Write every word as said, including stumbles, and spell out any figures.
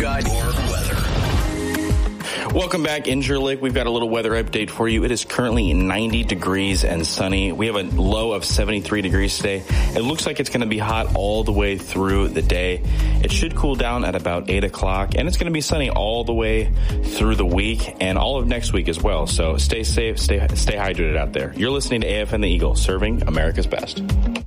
got your weather. Welcome back, Incirlik. We've got a little weather update for you. It is currently ninety degrees and sunny. We have a low of seventy-three degrees today. It looks like it's going to be hot all the way through the day. It should cool down at about eight o'clock, and it's going to be sunny all the way through the week and all of next week as well. So stay safe, stay, stay hydrated out there. You're listening to A F M The Eagle, serving America's best.